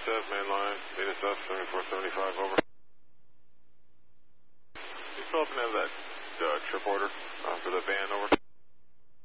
set, main line, meet us up, 7475, over. You still up and have that trip order for the van, over?